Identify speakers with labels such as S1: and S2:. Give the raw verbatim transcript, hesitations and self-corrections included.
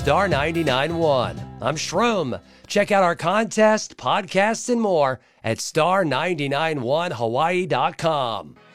S1: Star ninety-nine one. I'm Shroom. Check out our contest, podcasts, and more at star nine nine one hawaii dot com.